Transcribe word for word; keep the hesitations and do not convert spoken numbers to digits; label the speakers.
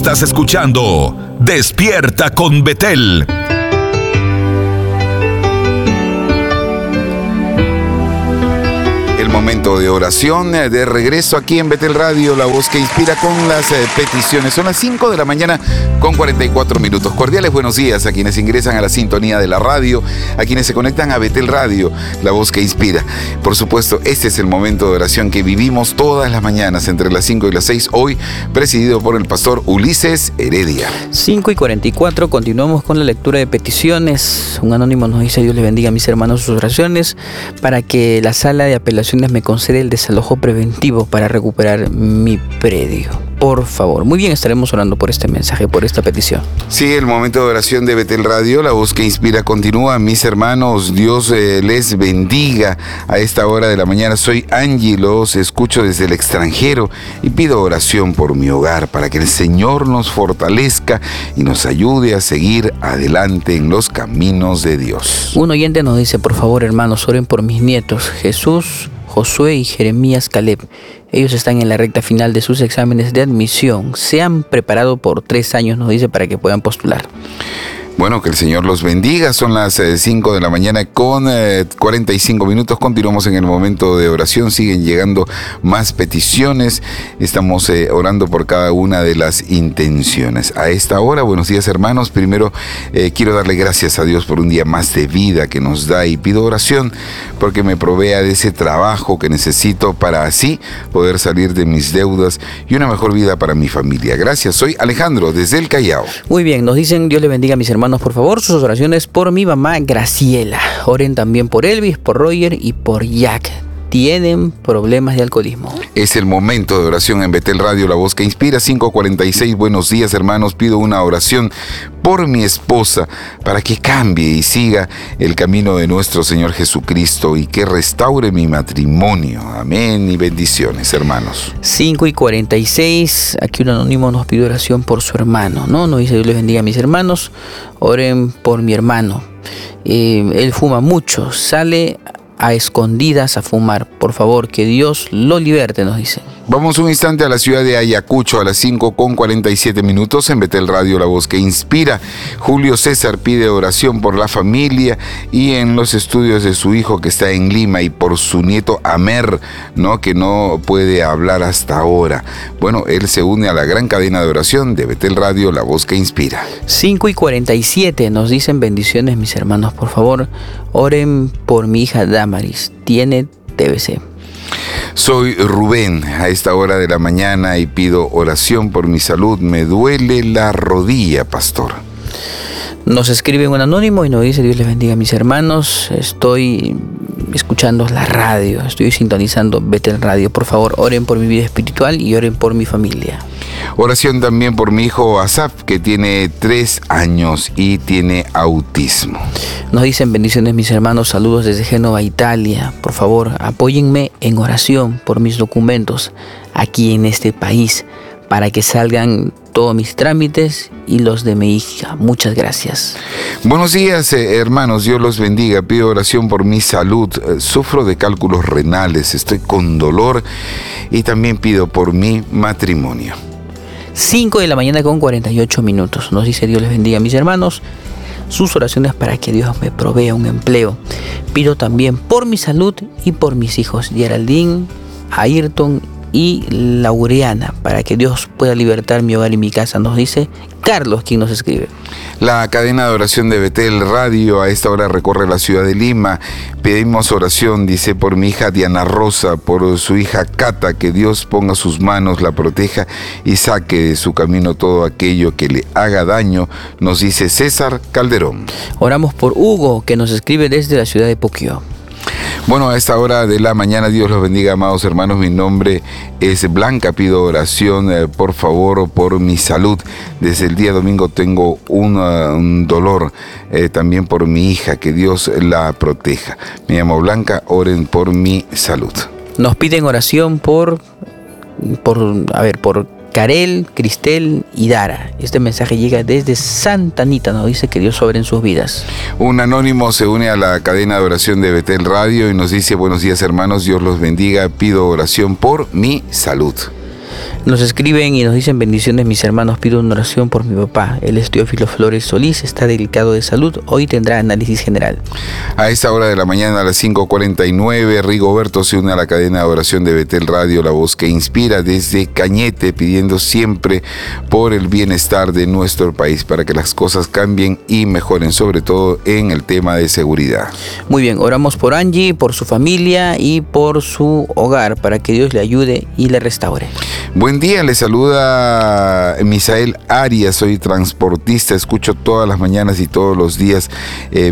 Speaker 1: Estás escuchando Despierta con Betel.
Speaker 2: Momento de oración, de regreso aquí en Betel Radio, la voz que inspira con las eh, peticiones. Son las cinco de la mañana con cuarenta y cuatro minutos. Cordiales buenos días a quienes ingresan a la sintonía de la radio, a quienes se conectan a Betel Radio, la voz que inspira. Por supuesto, este es el momento de oración que vivimos todas las mañanas entre las cinco y las seis, hoy presidido por el pastor Ulises Heredia.
Speaker 3: cinco y cuarenta y cuatro, continuamos con la lectura de peticiones. Un anónimo nos dice: Dios le bendiga a mis hermanos sus oraciones para que la sala de apelaciones me concede el desalojo preventivo para recuperar mi predio. Por favor. Muy bien, estaremos orando por este mensaje, por esta petición.
Speaker 2: Sí, el momento de oración de Betel Radio, la voz que inspira, continúa. Mis hermanos, Dios eh, les bendiga a esta hora de la mañana. Soy Angie, los escucho desde el extranjero y pido oración por mi hogar para que el Señor nos fortalezca y nos ayude a seguir adelante en los caminos de Dios.
Speaker 3: Un oyente nos dice: por favor, hermanos, oren por mis nietos, Jesús, Josué y Jeremías Caleb. Ellos están en la recta final de sus exámenes de admisión. Se han preparado por tres años, nos dice, para que puedan postular.
Speaker 2: Bueno, que el Señor los bendiga. Son las cinco de la mañana con eh, cuarenta y cinco minutos. Continuamos en el momento de oración. Siguen llegando más peticiones. Estamos eh, orando por cada una de las intenciones. A esta hora, buenos días, hermanos. Primero, eh, quiero darle gracias a Dios por un día más de vida que nos da, y pido oración porque me provea de ese trabajo que necesito para así poder salir de mis deudas y una mejor vida para mi familia. Gracias. Soy Alejandro, desde el Callao.
Speaker 3: Muy bien, nos dicen: Dios le bendiga a mis hermanos. Hermanos, por favor, sus oraciones por mi mamá Graciela. Oren también por Elvis, por Roger y por Jack. Tienen problemas de alcoholismo.
Speaker 2: Es el momento de oración en Betel Radio, la voz que inspira. Cinco cuarenta y seis, buenos días, hermanos. Pido una oración por mi esposa para que cambie y siga el camino de nuestro Señor Jesucristo y que restaure mi matrimonio. Amén y bendiciones, hermanos.
Speaker 3: Cinco y cuarenta y seis, aquí un anónimo nos pide oración por su hermano, ¿no? Nos dice: Dios les bendiga a mis hermanos. Oren por mi hermano. Eh, él fuma mucho, sale a escondidas a fumar. Por favor, que Dios lo liberte, nos dice.
Speaker 2: Vamos un instante a la ciudad de Ayacucho a las cinco con cuarenta y siete minutos en Betel Radio, la voz que inspira. Julio César pide oración por la familia y en los estudios de su hijo que está en Lima, y por su nieto Amer, ¿no? que no puede hablar hasta ahora. Bueno, él se une a la gran cadena de oración de Betel Radio, la voz que inspira.
Speaker 3: cinco y cuarenta y siete nos dicen: bendiciones, mis hermanos, por favor, oren por mi hija Damaris, tiene T B C.
Speaker 2: Soy Rubén a esta hora de la mañana y pido oración por mi salud. Me duele la rodilla, pastor.
Speaker 3: Nos escribe un anónimo y nos dice: Dios les bendiga a mis hermanos. Estoy escuchando la radio, estoy sintonizando Betel Radio. Por favor, oren por mi vida espiritual y oren por mi familia.
Speaker 2: Oración también por mi hijo Asaf, que tiene tres años y tiene autismo.
Speaker 3: Nos dicen: bendiciones, mis hermanos, saludos desde Génova, Italia. Por favor, apóyenme en oración por mis documentos aquí en este país, para que salgan todos mis trámites y los de mi hija. Muchas gracias.
Speaker 2: Buenos días, eh, hermanos, Dios los bendiga. Pido oración por mi salud. Eh, sufro de cálculos renales, estoy con dolor, y también pido por mi matrimonio.
Speaker 3: cinco de la mañana con cuarenta y ocho minutos. Nos dice: Dios les bendiga a mis hermanos. Sus oraciones para que Dios me provea un empleo. Pido también por mi salud y por mis hijos, Geraldine, Ayrton y Laureana, para que Dios pueda libertar mi hogar y mi casa, nos dice Carlos, quien nos escribe.
Speaker 2: La cadena de oración de Betel Radio a esta hora recorre la ciudad de Lima. Pedimos oración, dice, por mi hija Diana Rosa, por su hija Cata, que Dios ponga sus manos, la proteja y saque de su camino todo aquello que le haga daño, nos dice César Calderón.
Speaker 3: Oramos por Hugo, que nos escribe desde la ciudad de Puquio.
Speaker 2: Bueno, a esta hora de la mañana, Dios los bendiga, amados hermanos. Mi nombre es Blanca. Pido oración, eh, por favor, por mi salud. Desde el día domingo tengo una, un dolor. Eh, también por mi hija, que Dios la proteja. Me llamo Blanca, oren por mi salud.
Speaker 3: Nos piden oración por, por, a ver, por Karel, Cristel y Dara. Este mensaje llega desde Santa Anita, nos dice que Dios sobre en sus vidas.
Speaker 2: Un anónimo se une a la cadena de oración de Betel Radio y nos dice: buenos días, hermanos, Dios los bendiga, pido oración por mi salud.
Speaker 3: Nos escriben y nos dicen: bendiciones mis hermanos, pido una oración por mi papá. Él es Teófilo Flores Solís, está delicado de salud, hoy tendrá análisis general.
Speaker 2: A esta hora de la mañana, a las cinco cuarenta y nueve, Rigoberto se une a la cadena de oración de Betel Radio, la voz que inspira, desde Cañete, pidiendo siempre por el bienestar de nuestro país, para que las cosas cambien y mejoren, sobre todo en el tema de seguridad.
Speaker 3: Muy bien, oramos por Angie, por su familia y por su hogar, para que Dios le ayude y le restaure.
Speaker 2: Buen día, le saluda Misael Arias, soy transportista, escucho todas las mañanas y todos los días. Eh,